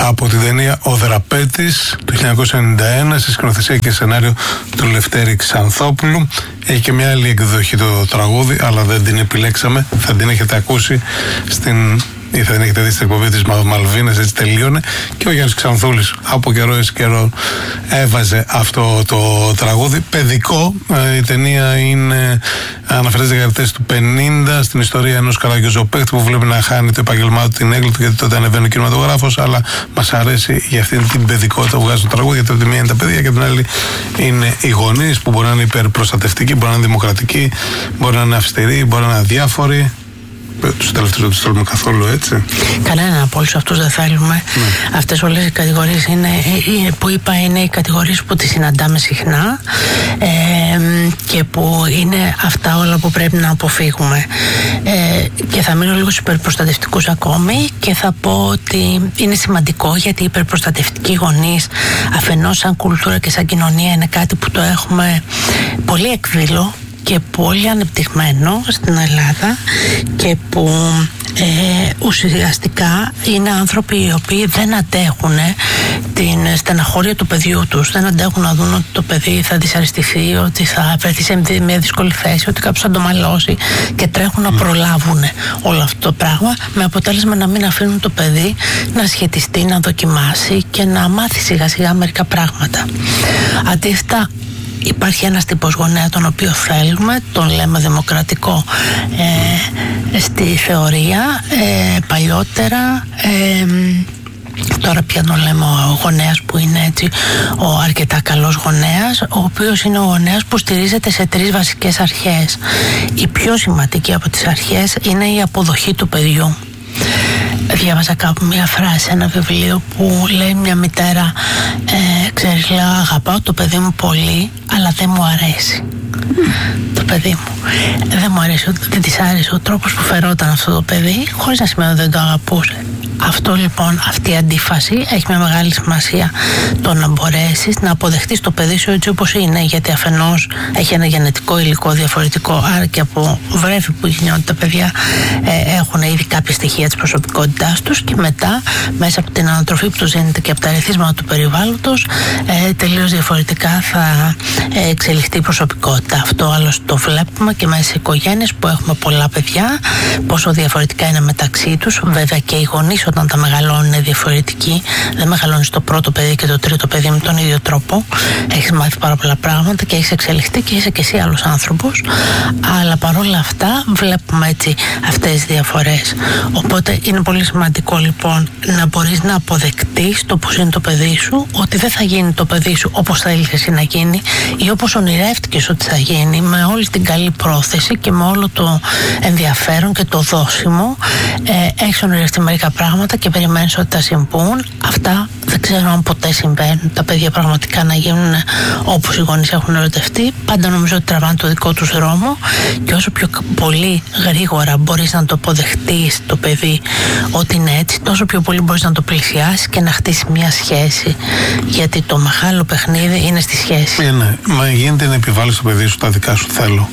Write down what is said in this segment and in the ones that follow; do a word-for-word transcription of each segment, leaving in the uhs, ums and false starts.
από την ταινία «Ο Δραπέτης» του χίλια εννιακόσια ενενήντα ένα, σε σκηνοθεσία και σενάριο του Λευτέρη Ξανθόπουλου. Έχει και μια άλλη εκδοχή το τραγούδι, αλλά δεν την επιλέξαμε. Θα την έχετε ακούσει στην... ή θα την έχετε δει στην εκπομπή της Μαλβίνας, έτσι τελείωνε. Και ο Γιάννης Ξανθούλης από καιρό εις καιρό έβαζε αυτό το τραγούδι. Παιδικό, η ταινία είναι, αναφέρεται στις δεκαετίες του πενήντα, στην ιστορία ενός καραγκιόζοπαίχτη που βλέπει να χάνει το επάγγελμά του, την έγκλη του, γιατί τότε ανεβαίνει ο κινηματογράφος. Αλλά μας αρέσει για αυτήν την παιδικότητα που βγάζει το τραγούδι, γιατί από τη μία είναι τα παιδιά και από την άλλη είναι οι γονείς, που μπορεί να είναι υπερπροστατευτικοί, μπορεί να είναι δημοκρατικοί, μπορεί να είναι αυστηροί, μπορεί να είναι αδιάφοροι. Τους τελευταίους δεν τους θέλουμε καθόλου, έτσι. Κανέναν από όλους αυτούς δεν θέλουμε. Ναι. Αυτές όλες οι κατηγορίες είναι, που είπα, είναι οι κατηγορίες που τις συναντάμε συχνά ε, και που είναι αυτά όλα που πρέπει να αποφύγουμε. Ε, και θα μείνω λίγο στους υπερπροστατευτικούς ακόμη και θα πω ότι είναι σημαντικό, γιατί οι υπερπροστατευτικοί γονείς αφενός σαν κουλτούρα και σαν κοινωνία είναι κάτι που το έχουμε πολύ εκδήλω και πολύ ανεπτυγμένο στην Ελλάδα και που ε, ουσιαστικά είναι άνθρωποι οι οποίοι δεν αντέχουν την στεναχώρια του παιδιού τους, δεν αντέχουν να δουν ότι το παιδί θα δυσαρεστηθεί, ότι θα βρεθεί σε μια δύσκολη θέση, ότι κάποιος θα το μαλώσει και τρέχουν να προλάβουν όλο αυτό το πράγμα, με αποτέλεσμα να μην αφήνουν το παιδί να σχετιστεί, να δοκιμάσει και να μάθει σιγά σιγά μερικά πράγματα. Αντίθετα, υπάρχει ένας τύπος γονέα τον οποίο θέλουμε, τον λέμε δημοκρατικό ε, στη θεωρία, ε, παλιότερα, ε, τώρα πια τον λέμε ο γονέας που είναι έτσι ο αρκετά καλός γονέας, ο οποίος είναι ο γονέας που στηρίζεται σε τρεις βασικές αρχές. Η πιο σημαντική από τις αρχές είναι η αποδοχή του παιδιού. Διάβαζα κάπου μια φράση, ένα βιβλίο που λέει μια μητέρα, ε, ξέρεις, λέω, αγαπάω το παιδί μου πολύ, αλλά δεν μου αρέσει mm. το παιδί μου. Δεν μου αρέσει, δεν της άρεσε ο τρόπος που φερόταν αυτό το παιδί, χωρίς να σημαίνει ότι δεν το αγαπούσε. Αυτό λοιπόν, αυτή η αντίφαση έχει μια μεγάλη σημασία, το να μπορέσεις να αποδεχτείς το παιδί σου έτσι όπως είναι, γιατί αφενός έχει ένα γενετικό υλικό διαφορετικό, άρα και από βρέφη που γεννιόνται τα παιδιά ε, έχουν ήδη κάποια στοιχεία της προσωπικότητάς τους, και μετά μέσα από την ανατροφή που τους δίνεται και από τα ερεθίσματα του περιβάλλοντος ε, τελείως διαφορετικά θα ε, εξελιχθεί η προσωπικότητα. Αυτό άλλωστε το βλέπουμε και μέσα σε οικογένειες που έχουμε πολλά παιδιά, πόσο διαφορετικά είναι μεταξύ τους. Βέβαια και οι γονείς όταν τα μεγαλώνουν είναι διαφορετικοί. Δεν μεγαλώνεις το πρώτο παιδί και το τρίτο παιδί με τον ίδιο τρόπο. Έχεις μάθει πάρα πολλά πράγματα και έχεις εξελιχθεί και είσαι και εσύ άλλος άνθρωπος. Αλλά παρόλα αυτά βλέπουμε έτσι αυτές τις διαφορές. Οπότε είναι πολύ σημαντικό λοιπόν να μπορείς να αποδεκτείς το πώς είναι το παιδί σου, ότι δεν θα γίνει το παιδί σου όπως θέλεις εσύ να γίνει ή όπως ονειρεύτηκες ότι θα γίνει, με όλη την καλή πρόθεση και με όλο το ενδιαφέρον και το δώσιμο. Ε, έχεις ονειρευτεί μερικά πράγματα και περιμένεις ότι θα συμβούν. Αυτά δεν ξέρω αν ποτέ συμβαίνουν. Τα παιδιά πραγματικά να γίνουν όπως οι γονείς έχουν ερωτευτεί. Πάντα νομίζω ότι τραβάνε το δικό τους δρόμο, και όσο πιο πολύ γρήγορα μπορείς να το αποδεχτείς το παιδί ότι είναι έτσι, τόσο πιο πολύ μπορείς να το πλησιάσεις και να χτίσεις μια σχέση. Γιατί το μεγάλο παιχνίδι είναι στη σχέση. Ε, ναι, μα γίνεται να επιβάλλεις στο παιδί σου τα δικά σου θέλω,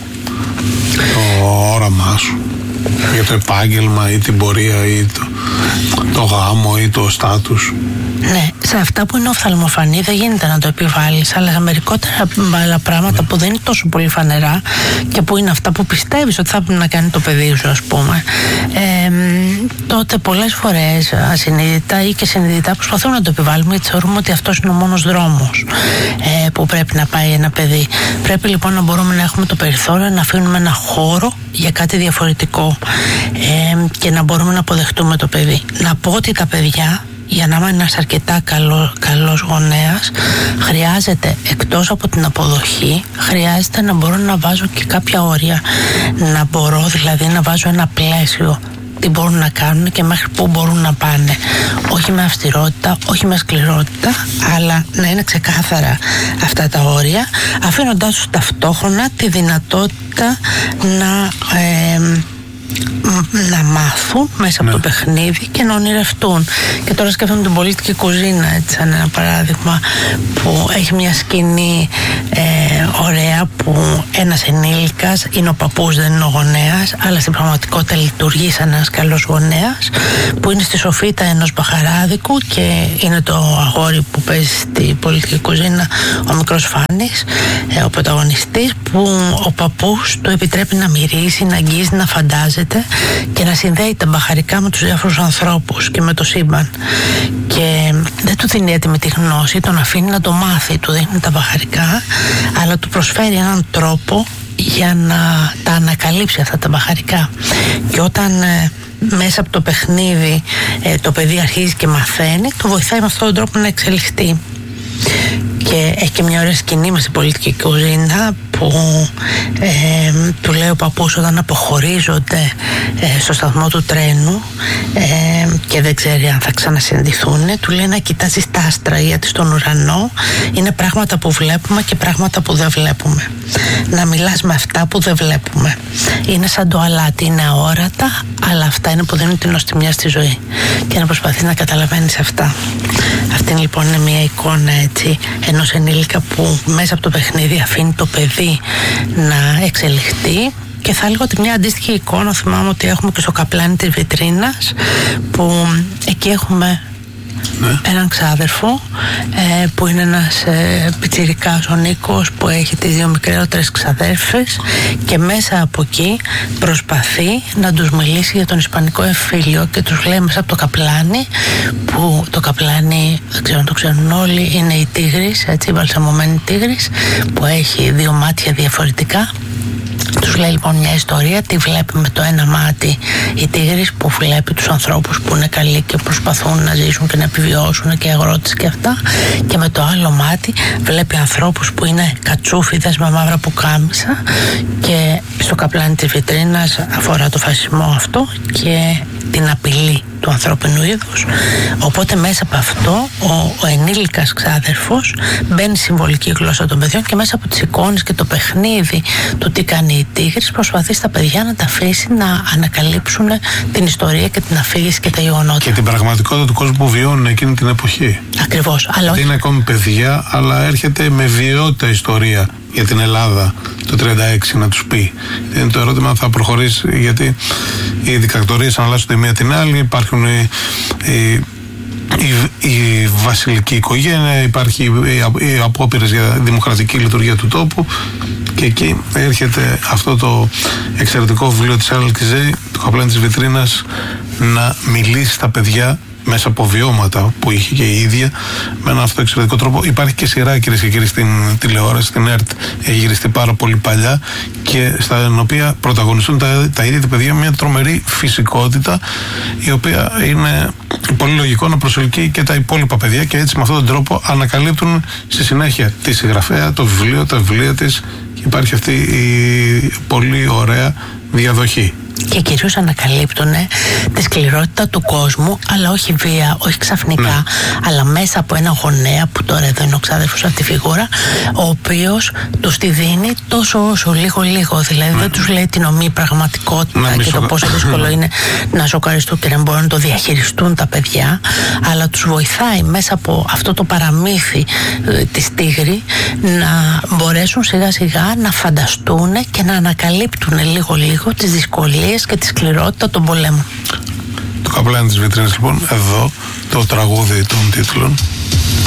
το όραμά σου για το επάγγελμα ή την πορεία ή το, το γάμο ή το στάτους. Ναι, σε αυτά που είναι οφθαλμοφανή δεν γίνεται να το επιβάλλεις, αλλά μερικότερα άλλα πράγματα ναι. που δεν είναι τόσο πολύ φανερά και που είναι αυτά που πιστεύεις ότι θα πρέπει να κάνει το παιδί σου, ας πούμε, ε, τότε πολλές φορές ασυνείδητα ή και συνειδητά προσπαθούμε να το επιβάλλουμε, γιατί θεωρούμε ότι αυτός είναι ο μόνος δρόμος ε, που πρέπει να πάει ένα παιδί. Πρέπει λοιπόν να μπορούμε να έχουμε το περιθώριο να αφήνουμε ένα χώρο για κάτι διαφορετικό ε, και να μπορούμε να αποδεχτούμε το παιδί. Να πω ότι τα παιδιά, για να είμαι ένας αρκετά καλό, καλός γονέας, χρειάζεται εκτός από την αποδοχή, χρειάζεται να μπορώ να βάζω και κάποια όρια. Να μπορώ δηλαδή να βάζω ένα πλαίσιο, τι μπορούν να κάνουν και μέχρι πού μπορούν να πάνε. Όχι με αυστηρότητα, όχι με σκληρότητα, αλλά να είναι ξεκάθαρα αυτά τα όρια, αφήνοντάς τους ταυτόχρονα τη δυνατότητα να... Ε, να μάθουν μέσα ναι. από το παιχνίδι και να ονειρευτούν. Και τώρα σκέφτομαι την πολιτική κουζίνα, έτσι, σαν ένα παράδειγμα, που έχει μια σκηνή ε, ωραία, που ένας ενήλικας είναι ο παππούς, δεν είναι ο γονέας, αλλά στην πραγματικότητα λειτουργεί σαν ένας καλός γονέας, που είναι στη σοφίτα ενός μπαχαράδικου και είναι το αγόρι που παίζει στη πολιτική κουζίνα, ο μικρός Φάνης, ε, ο πρωταγωνιστής, που ο παππούς του επιτρέπει να μυρίζει, να αγγίζει, να φαντάζεται και να συνδέει τα μπαχαρικά με τους διάφορους ανθρώπους και με το σύμπαν. Και δεν του δίνει έτοιμη τη γνώση, τον αφήνει να το μάθει, του δίνει τα μπαχαρικά, αλλά του προσφέρει έναν τρόπο για να τα ανακαλύψει αυτά τα μπαχαρικά. Και όταν ε, μέσα από το παιχνίδι ε, το παιδί αρχίζει και μαθαίνει, το βοηθάει με αυτόν τον τρόπο να εξελιχθεί. Και έχει και μια ωραία σκηνή μες στην πολιτική κουζίνα που ε, του λέει ο παππούς όταν αποχωρίζονται ε, στο σταθμό του τρένου ε, και δεν ξέρει αν θα ξανασυναντηθούν, του λέει να κοιτάζεις τα άστρα, γιατί στον ουρανό είναι πράγματα που βλέπουμε και πράγματα που δεν βλέπουμε. Να μιλάς με αυτά που δεν βλέπουμε. Είναι σαν το αλάτι, είναι αόρατα, αλλά αυτά είναι που δίνουν την νοστιμιά στη ζωή. Και να προσπαθείς να καταλαβαίνεις αυτά. Αυτή λοιπόν είναι μια εικόνα, έτσι, ενός ενήλικα που μέσα από το παιχνίδι αφήνει το παιδί να εξελιχθεί. Και θα έλεγα ότι μια αντίστοιχη εικόνα θυμάμαι ότι έχουμε και στο καπλάνι της βιτρίνας, που εκεί έχουμε ναι. έναν ξάδερφο ε, που είναι ένας ε, πιτσιρικάς, ο Νίκος, που έχει τις δύο μικρότερες ξαδέρφες, και μέσα από εκεί προσπαθεί να τους μιλήσει για τον ισπανικό εμφύλιο και τους λέει μέσα από το καπλάνι, που το καπλάνι, δεν ξέρω αν το ξέρουν όλοι, είναι η τίγρης, έτσι, η βαλσαμωμένη τίγρης που έχει δύο μάτια διαφορετικά. Τους λέει λοιπόν μια ιστορία, τη βλέπει με το ένα μάτι η τίγρης, που βλέπει τους ανθρώπους που είναι καλοί και προσπαθούν να ζήσουν και να επιβιώσουν και αγρότες και αυτά, και με το άλλο μάτι βλέπει ανθρώπους που είναι κατσούφιδες με μαύρα πουκάμισα, και στο καπλάνι της βιτρίνας αφορά το φασισμό αυτό και την απειλή του ανθρώπινου είδους. Οπότε μέσα από αυτό ο, ο ενήλικας ξάδερφος μπαίνει συμβολική γλώσσα των παιδιών, και μέσα από τις εικόνες και το παιχνίδι του τι κάνει η τίγρης προσπαθεί στα παιδιά να τα αφήσει να ανακαλύψουν την ιστορία και την αφήγηση και τα γεγονότα. Και την πραγματικότητα του κόσμου που βιώνουν εκείνη την εποχή. Ακριβώς. Αλλά δεν είναι ακόμη παιδιά, αλλά έρχεται με βιαιότητα ιστορία για την Ελλάδα το τριάντα έξι να τους πει. Είναι το ερώτημα αν θα προχωρήσει, γιατί οι δικτατορίες αναλλάσσονται η μία την άλλη, υπάρχουν οι, οι, η, η βασιλική οικογένεια, υπάρχει οι απόπειρες για δημοκρατική λειτουργία του τόπου, και εκεί έρχεται αυτό το εξαιρετικό βιβλίο της Αλκιζέ, το καπλάνι της βιτρίνας, να μιλήσει στα παιδιά μέσα από βιώματα που είχε και η ίδια, με έναν αυτό εξαιρετικό τρόπο. Υπάρχει και σειρά, κυρίες και κύριοι, στην τηλεόραση, στην ΕΡΤ, έχει γυριστεί πάρα πολύ παλιά, και στα οποία πρωταγωνιστούν τα, τα ίδια τα παιδιά με μια τρομερή φυσικότητα, η οποία είναι πολύ λογικό να προσελκύει και τα υπόλοιπα παιδιά, και έτσι με αυτόν τον τρόπο ανακαλύπτουν στη συνέχεια τη συγγραφέα, το βιβλίο, τα βιβλία της, και υπάρχει αυτή η πολύ ωραία διαδοχή. Και κυρίως ανακαλύπτουν τη σκληρότητα του κόσμου, αλλά όχι βία, όχι ξαφνικά, ναι. αλλά μέσα από ένα γονέα, που τώρα εδώ είναι ο ξάδερφος αυτή τη φιγούρα, ο οποίος τους τη δίνει τόσο όσο λίγο λίγο, δηλαδή ναι. δεν τους λέει την ομή πραγματικότητα ναι, και το σοκα... πόσο δύσκολο είναι να σοκαριστούν και να μπορούν να το διαχειριστούν τα παιδιά, αλλά τους βοηθάει μέσα από αυτό το παραμύθι ε, της τίγρη να μπορέσουν σιγά σιγά να φανταστούν και να ανακαλύπτουν λίγο λίγο τις δυσκολίες και τη σκληρότητα των πολέμων. Το καπλάνι της βιτρίνας λοιπόν, εδώ το τραγούδι των τίτλων.